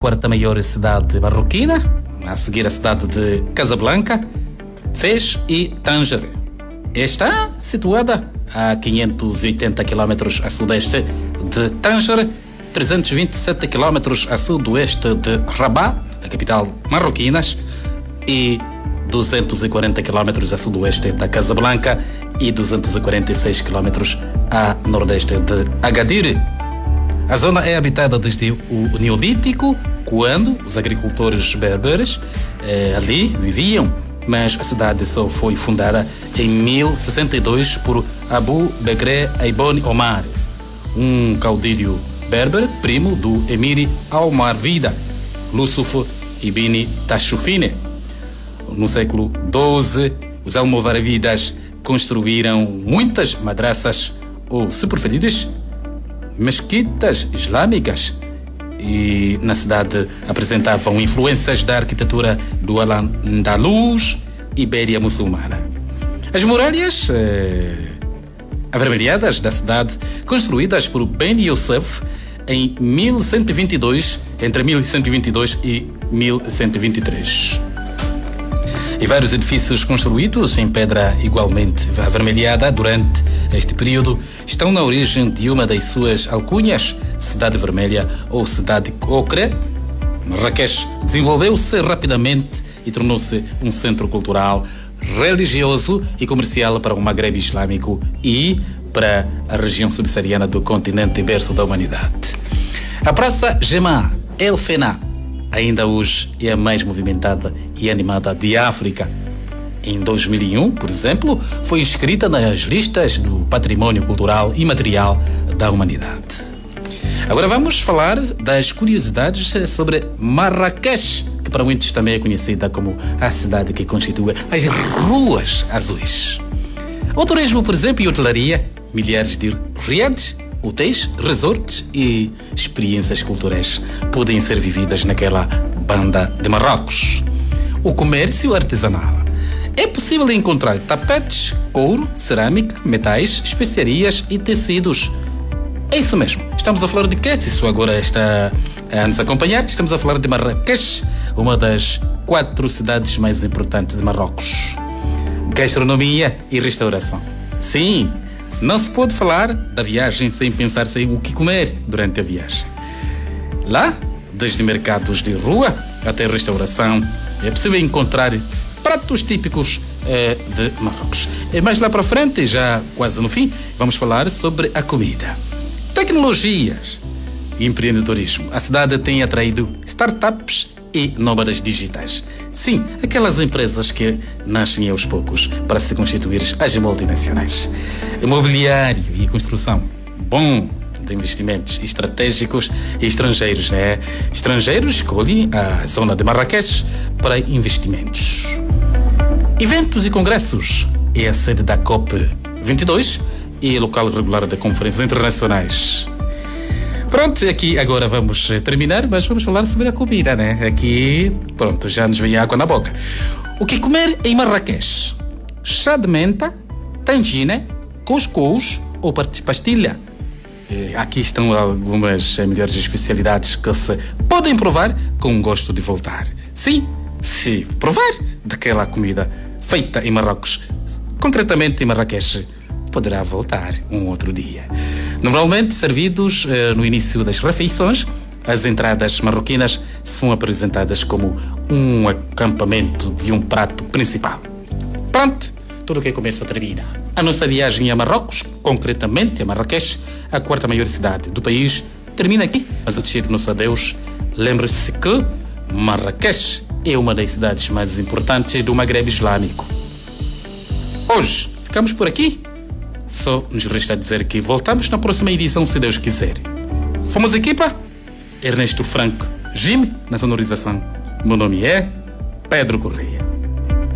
quarta maior cidade marroquina, a seguir a cidade de Casablanca, Fez e Tanger. Está situada a 580 km a sudeste de Tanger, 327 km a sudoeste de Rabat, a capital marroquina, e 240 km a sudoeste da Casablanca e 246 km a nordeste de Agadir. A zona é habitada desde o Neolítico, quando os agricultores berberes ali viviam, mas a cidade só foi fundada em 1062 por Abu Bekr Ibn Omar, um caudilho berber, primo do emir Almarvida, Yusuf ibn Tashfin. No século XII, os almoravidas construíram muitas madraças, ou, se preferires, mesquitas islâmicas, e na cidade apresentavam influências da arquitetura do Al-Andalus, Ibéria muçulmana. As muralhas avermelhadas da cidade, construídas por Ben Youssef em 1122, entre 1122 e 1123. E vários edifícios construídos em pedra igualmente avermelhada durante este período estão na origem de uma das suas alcunhas, Cidade Vermelha ou Cidade Ocre. Marrakech desenvolveu-se rapidamente e tornou-se um centro cultural, religioso e comercial para o Maghreb Islâmico e para a região subsaariana do continente berço da humanidade. A Praça Jemaa El Fena ainda hoje é a mais movimentada e animada de África. Em 2001, por exemplo, foi inscrita nas listas do Patrimônio Cultural e Material da Humanidade. Agora vamos falar das curiosidades sobre Marrakech, que para muitos também é conhecida como a cidade que constitui as Ruas Azuis. O turismo, por exemplo, e hotelaria, milhares de riads, hotéis, resorts e experiências culturais podem ser vividas naquela banda de Marrocos. O comércio artesanal. É possível encontrar tapetes, couro, cerâmica, metais, especiarias e tecidos. É isso mesmo. Estamos a falar de quê? Se isso agora está a nos acompanhar, estamos a falar de Marrakech, uma das 4 cidades mais importantes de Marrocos. Gastronomia e restauração. Sim, não se pode falar da viagem sem pensar em o que comer durante a viagem. Lá, desde mercados de rua até restauração, é possível encontrar pratos típicos de Marrocos. E mais lá para frente, já quase no fim, vamos falar sobre a comida. Tecnologias e empreendedorismo. A cidade tem atraído startups e nómadas digitais. Sim, aquelas empresas que nascem aos poucos para se constituir as multinacionais. Imobiliário e construção. Bom de investimentos estratégicos e estrangeiros, né? Estrangeiros escolhem a zona de Marrakech para investimentos. Eventos e congressos. É a sede da COP22 e local regular de conferências internacionais. Pronto, aqui agora vamos terminar, mas vamos falar sobre a comida, né? Aqui, pronto, já nos vem água na boca. O que comer em Marrakech? Chá de menta, tangine, cuscuz ou pastilha? Aqui estão algumas melhores especialidades que se podem provar com gosto de voltar. Sim, se provar daquela comida feita em Marrocos, concretamente em Marrakech, poderá voltar um outro dia. Normalmente servidos no início das refeições, as entradas marroquinas são apresentadas como um acampamento de um prato principal. Pronto, tudo o que começa termina. A nossa viagem a Marrocos, concretamente a Marrakech, a 4ª maior cidade do país, termina aqui. Mas a descer do nosso adeus, lembre-se que Marrakech é uma das cidades mais importantes do Maghreb Islâmico. Hoje ficamos por aqui. Só nos resta dizer que voltamos na próxima edição, se Deus quiser. Fomos equipa. Ernesto Franco Jimmy na sonorização. Meu nome é Pedro Correia.